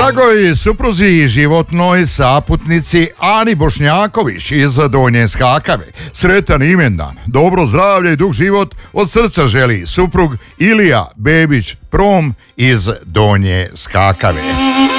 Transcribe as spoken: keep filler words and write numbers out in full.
Dragovi supruzi i životnoj saputnici Ani Bošnjaković iz Donje Skakave. Sretan imendan, dobro zdravlje i dug život od srca želi suprug Ilija Bebić Prom iz Donje Skakave.